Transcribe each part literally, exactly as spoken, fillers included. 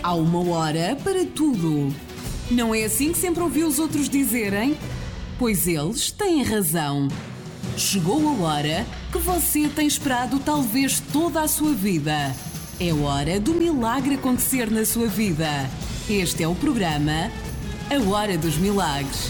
Há uma hora para tudo. Não é assim que sempre ouvi os outros dizerem? Pois eles têm razão. Chegou a hora que você tem esperado talvez toda a sua vida. É hora do milagre acontecer na sua vida. Este é o programa A Hora dos Milagres.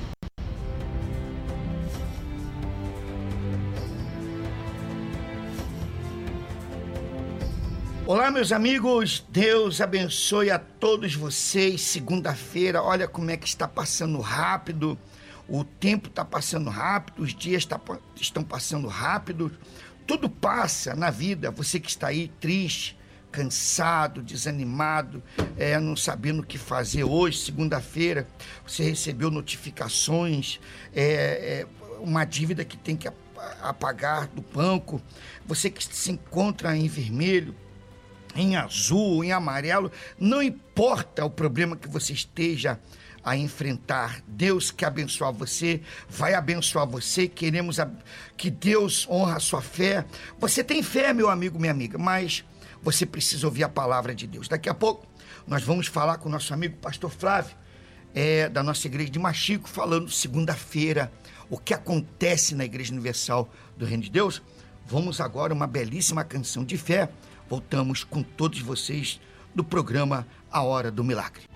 Olá, meus amigos, Deus abençoe a todos vocês. Segunda-feira, olha como é que está passando rápido, o tempo está passando rápido, os dias tá, estão passando rápido, tudo passa na vida. Você que está aí triste, cansado, desanimado, é, não sabendo o que fazer hoje, segunda-feira, você recebeu notificações, é, é, uma dívida que tem que apagar do banco, você que se encontra em vermelho, em azul, em amarelo, não importa o problema que você esteja a enfrentar, Deus quer abençoar você, vai abençoar você. Queremos a... que Deus honre a sua fé. Você tem fé, meu amigo, minha amiga, mas você precisa ouvir a palavra de Deus. Daqui a pouco nós vamos falar com o nosso amigo pastor Flávio, é, da nossa igreja de Machico, falando segunda-feira o que acontece na Igreja Universal do Reino de Deus. Vamos agora uma belíssima canção de fé. Voltamos com todos vocês no programa A Hora do Milagre.